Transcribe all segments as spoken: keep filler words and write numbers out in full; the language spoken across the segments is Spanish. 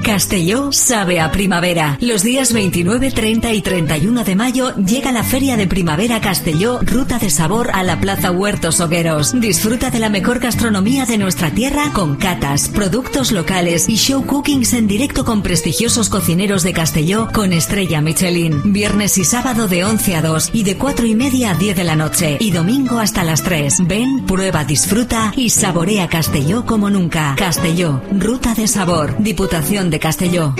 Castelló sabe a primavera. Los días veintinueve, treinta y treinta y uno de mayo llega la Feria de Primavera Castelló, Ruta de Sabor a la Plaza Huertos Hogueros. Disfruta de la mejor gastronomía de nuestra tierra con catas, productos locales y show cookings en directo con prestigiosos cocineros de Castelló con estrella Michelin. Viernes y sábado de once a dos y de cuatro y media a diez de la noche y domingo hasta las tres. Ven, prueba, disfruta y saborea Castelló como nunca. Castelló, Ruta de Sabor, Diputación de Castelló.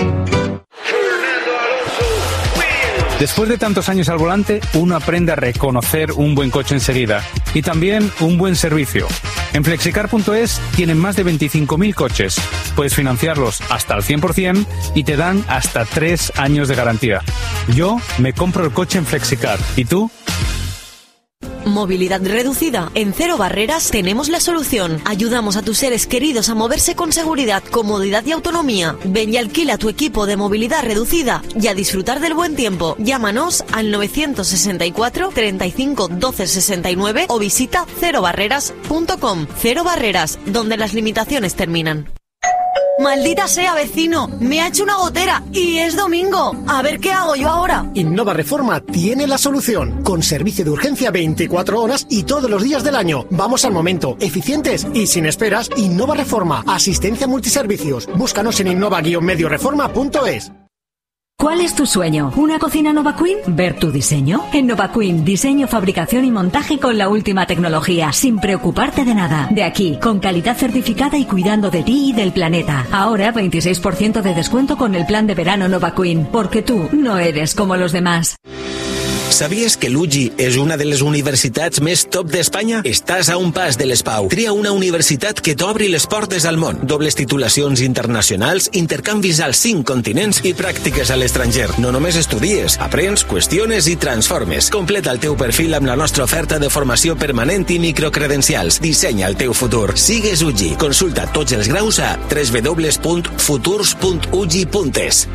Después de tantos años al volante, uno aprende a reconocer un buen coche enseguida y también un buen servicio. En flexicar punto es tienen más de veinticinco mil coches. Puedes financiarlos hasta al cien por ciento y te dan hasta tres años de garantía. Yo me compro el coche en Flexicar. ¿Y tú? Movilidad reducida. En Cero Barreras tenemos la solución. Ayudamos a tus seres queridos a moverse con seguridad, comodidad y autonomía. Ven y alquila tu equipo de movilidad reducida y a disfrutar del buen tiempo. Llámanos al novecientos sesenta y cuatro, treinta y cinco, doce sesenta y nueve o visita cero barreras punto com. Cero Barreras, donde las limitaciones terminan. Maldita sea, vecino, me ha hecho una gotera y es domingo. A ver qué hago yo ahora. Innova Reforma tiene la solución, con servicio de urgencia veinticuatro horas y todos los días del año. Vamos al momento, eficientes y sin esperas. Innova Reforma, asistencia multiservicios. Búscanos en innova guion medio reforma punto es. ¿Cuál es tu sueño? ¿Una cocina Nova Queen? ¿Ver tu diseño? En Nova Queen, diseño, fabricación y montaje con la última tecnología, sin preocuparte de nada. De aquí, con calidad certificada y cuidando de ti y del planeta. Ahora, veintiséis por ciento de descuento con el plan de verano Nova Queen, porque tú no eres como los demás. ¿Sabies que l'U G I és una de les universitats més top d'Espanya? Estàs a un pas de l'ESPAU. Tria una universitat que t'obri les portes al món. Dobles titulacions internacionals, intercanvis als cinc continents i pràctiques a l'estranger. No només estudies, aprens, qüestiones i transformes. Completa el teu perfil amb la nostra oferta de formació permanent i microcredencials. Dissenya el teu futur. Sigues U G I. Consulta tots els graus a doble u doble u doble u punt futurs punt u g i punt es.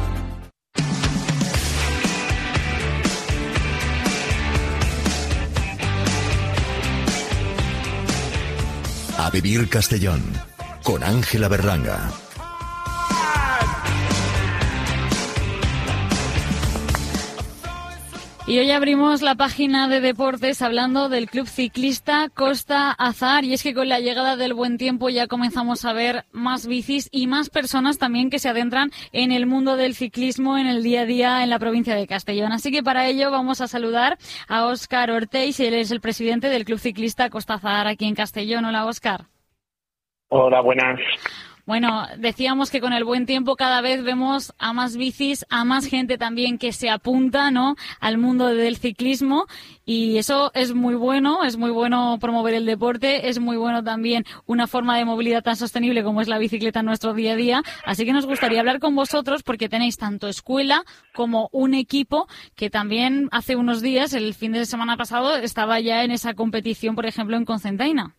A Vivir Castellón, con Ángela Berlanga. Y hoy abrimos la página de deportes hablando del club ciclista Costa Azar, y es que con la llegada del buen tiempo ya comenzamos a ver más bicis y más personas también que se adentran en el mundo del ciclismo en el día a día en la provincia de Castellón. Así que para ello vamos a saludar a Óscar Orteix, él es el presidente del club ciclista Costa Azar aquí en Castellón. Hola, Óscar. Hola, buenas. Bueno, decíamos que con el buen tiempo cada vez vemos a más bicis, a más gente también que se apunta, ¿no?, al mundo del ciclismo, y eso es muy bueno, es muy bueno promover el deporte, es muy bueno también una forma de movilidad tan sostenible como es la bicicleta en nuestro día a día. Así que nos gustaría hablar con vosotros porque tenéis tanto escuela como un equipo que también hace unos días, el fin de semana pasado, estaba ya en esa competición, por ejemplo, en Cocentaina.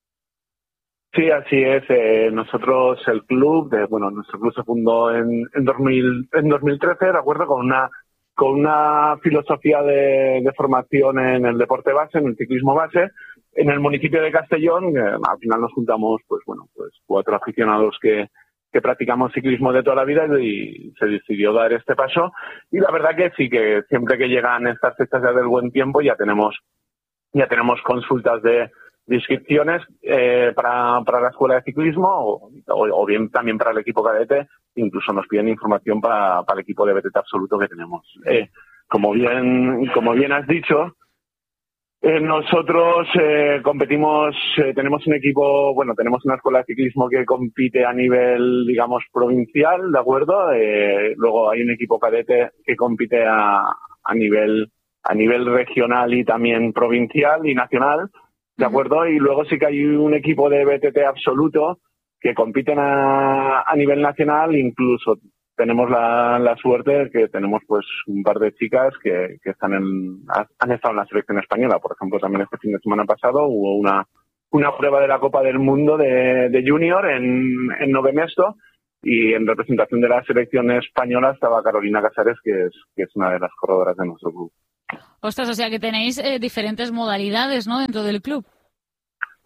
Sí, así es. Eh, nosotros, el club, de, bueno, nuestro club se fundó en, en, dos mil, en dos mil trece, de acuerdo, con una con una filosofía de, de formación en el deporte base, en el ciclismo base, en el municipio de Castellón. Que al final nos juntamos, pues bueno, pues cuatro aficionados que, que practicamos ciclismo de toda la vida y se decidió dar este paso. Y la verdad que sí, que siempre que llegan estas fechas ya del buen tiempo ya tenemos ya tenemos consultas de de inscripciones eh, para, para la escuela de ciclismo o, o, o bien también para el equipo cadete. Incluso nos piden información para, para el equipo de B T T absoluto que tenemos. Eh, como bien como bien has dicho, eh, nosotros eh, competimos, eh, tenemos un equipo, bueno, tenemos una escuela de ciclismo que compite a nivel, digamos, provincial, ¿de acuerdo? Eh, luego hay un equipo cadete que compite a, a nivel a nivel regional y también provincial y nacional. ¿De acuerdo? Y luego sí que hay un equipo de B T T absoluto que compiten a, a nivel nacional. Incluso tenemos la, la suerte que tenemos pues un par de chicas que, que están en, han estado en la selección española. Por ejemplo, también este fin de semana pasado hubo una, una prueba de la Copa del Mundo de, de Junior en, en Novemesto, y en representación de la selección española estaba Carolina Casares, que es, que es una de las corredoras de nuestro club. Ostras, o sea que tenéis eh, diferentes modalidades, ¿no?, dentro del club.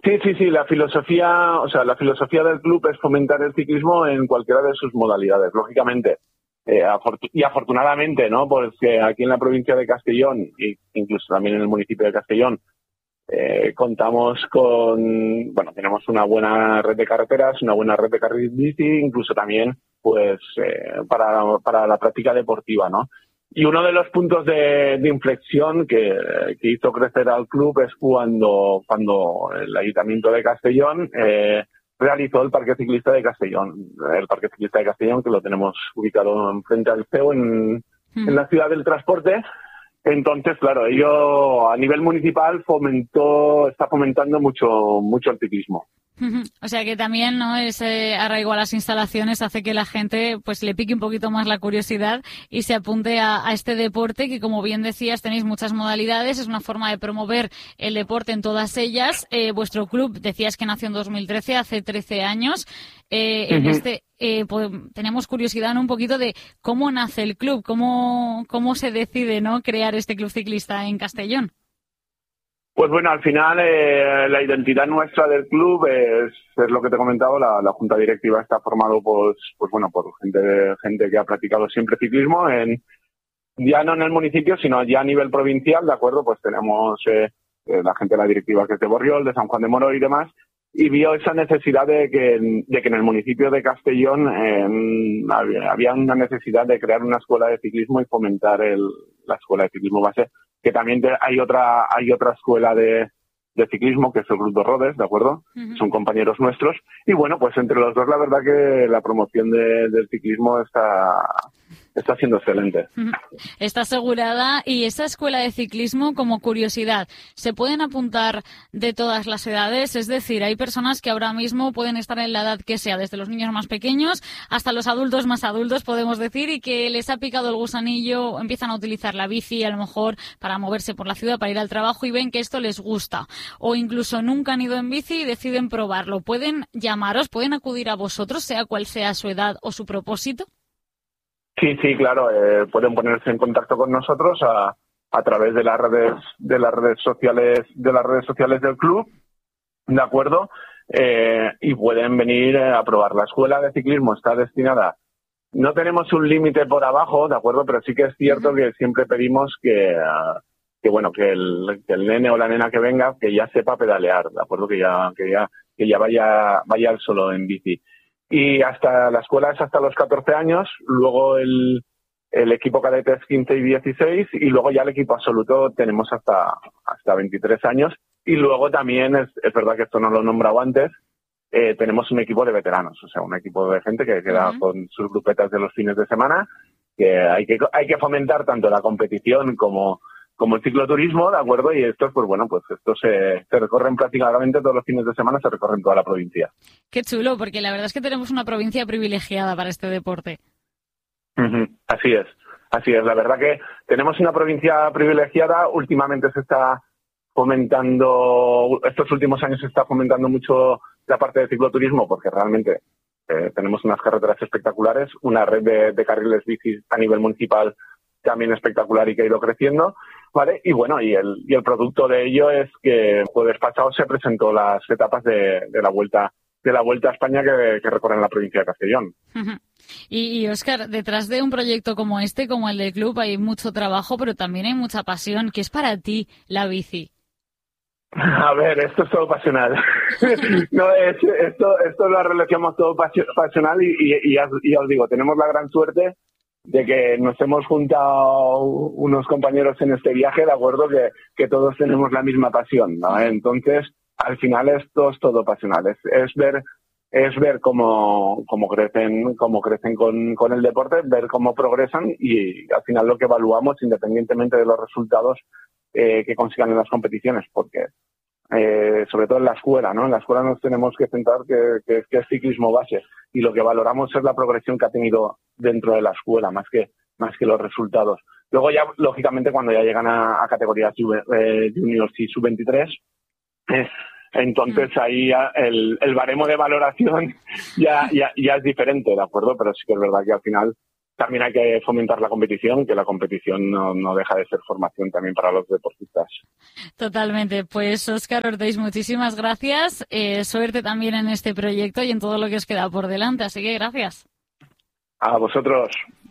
Sí, sí, sí, la filosofía, o sea, la filosofía del club es fomentar el ciclismo en cualquiera de sus modalidades, lógicamente. Eh, afortu- y afortunadamente, ¿no? Porque aquí en la provincia de Castellón, e incluso también en el municipio de Castellón, eh, contamos con, bueno, tenemos una buena red de carreteras, una buena red de carriles bici, incluso también, pues, eh, para, para la práctica deportiva, ¿no? Y uno de los puntos de, de inflexión que, que hizo crecer al club es cuando, cuando el Ayuntamiento de Castellón eh, realizó el Parque Ciclista de Castellón. El Parque Ciclista de Castellón, que lo tenemos ubicado frente al C E O en, mm. en la ciudad del transporte. Entonces, claro, ello a nivel municipal fomentó, está fomentando mucho, mucho el ciclismo. O sea que también, ¿no?, ese arraigo a las instalaciones hace que la gente pues le pique un poquito más la curiosidad y se apunte a, a este deporte que, como bien decías, tenéis muchas modalidades, es una forma de promover el deporte en todas ellas. Eh, vuestro club, decías que nació en dos mil trece, hace trece años. Eh, uh-huh. En este eh, pues, tenemos curiosidad, ¿no?, un poquito de cómo nace el club, cómo, cómo se decide, ¿no?, crear este club ciclista en Castellón. Pues bueno, al final eh, la identidad nuestra del club es, es lo que te he comentado, la, la junta directiva está formado pues, pues bueno, por gente, gente que ha practicado siempre ciclismo, en, ya no en el municipio, sino ya a nivel provincial, ¿de acuerdo? Pues tenemos eh, la gente de la directiva que es de Borriol, de San Juan de Moro y demás, y vio esa necesidad de que, de que en el municipio de Castellón eh, había, había una necesidad de crear una escuela de ciclismo y fomentar el, la escuela de ciclismo base, que también te, hay otra hay otra escuela de, de ciclismo, que es el Club de Rodes, ¿de acuerdo? Uh-huh. Son compañeros nuestros. Y bueno, pues entre los dos la verdad que la promoción de, del ciclismo está... está siendo excelente. Está asegurada. Y esa escuela de ciclismo, como curiosidad, ¿se pueden apuntar de todas las edades? Es decir, hay personas que ahora mismo pueden estar en la edad que sea, desde los niños más pequeños hasta los adultos más adultos, podemos decir, y que les ha picado el gusanillo, empiezan a utilizar la bici a lo mejor para moverse por la ciudad, para ir al trabajo, y ven que esto les gusta. O incluso nunca han ido en bici y deciden probarlo. ¿Pueden llamaros, pueden acudir a vosotros, sea cual sea su edad o su propósito? Sí, sí, claro, eh, pueden ponerse en contacto con nosotros a, a través de las redes de las redes sociales de las redes sociales del club, ¿de acuerdo? Eh, y pueden venir a probar. La escuela de ciclismo está destinada, no tenemos un límite por abajo, ¿de acuerdo? Pero sí que es cierto que siempre pedimos que, uh, que bueno, que el, que el nene o la nena que venga, que ya sepa pedalear, ¿de acuerdo? Que ya, que ya, que ya vaya, vaya al solo en bici. Y hasta la escuela es hasta los catorce años, luego el, el equipo cadete es quince y dieciséis, y luego ya el equipo absoluto tenemos hasta, hasta veintitrés años. Y luego también, es, es verdad que esto no lo he nombrado antes, eh, tenemos un equipo de veteranos, o sea, un equipo de gente que queda uh-huh. con sus grupetas de los fines de semana, que hay que, hay que fomentar tanto la competición como, como el cicloturismo, ¿de acuerdo? Y estos, pues bueno, pues estos se, se recorren prácticamente todos los fines de semana, se recorren toda la provincia. Qué chulo, porque la verdad es que tenemos una provincia privilegiada para este deporte. Uh-huh. Así es, así es. La verdad que tenemos una provincia privilegiada. Últimamente se está fomentando, estos últimos años se está fomentando mucho la parte de cicloturismo, porque realmente eh, tenemos unas carreteras espectaculares, una red de, de carriles bicis a nivel municipal también espectacular y que ha ido creciendo, ¿vale? Y bueno, y el, y el producto de ello es que el jueves pasado se presentó las etapas de, de la vuelta de la Vuelta a España que, que recorren la provincia de Castellón. Uh-huh. Y, y Óscar, detrás de un proyecto como este, como el del club, hay mucho trabajo, pero también hay mucha pasión. ¿Qué es para ti la bici? A ver, esto es todo pasional. no, es, esto, esto lo relacionamos todo pasional y, y, y, ya, y ya os digo, tenemos la gran suerte de que nos hemos juntado unos compañeros en este viaje, de acuerdo, que, que todos tenemos la misma pasión, ¿no? Entonces, al final esto es todo pasional, es, es ver es ver cómo, cómo crecen cómo crecen con, con el deporte, ver cómo progresan, y al final lo que evaluamos, independientemente de los resultados eh, que consigan en las competiciones, porque eh, sobre todo en la escuela, ¿no? En la escuela nos tenemos que centrar que, que, que es ciclismo base, y lo que valoramos es la progresión que ha tenido dentro de la escuela, más que más que los resultados. Luego ya, lógicamente, cuando ya llegan a, a categorías eh, juniors y sub veintitrés, eh, entonces ahí ya el, el baremo de valoración ya, ya, ya es diferente, ¿de acuerdo? Pero sí que es verdad que al final también hay que fomentar la competición, que la competición no, no deja de ser formación también para los deportistas. Totalmente. Pues Óscar Ortiz, muchísimas gracias. Eh, suerte también en este proyecto y en todo lo que os queda por delante. Así que gracias. A vosotros.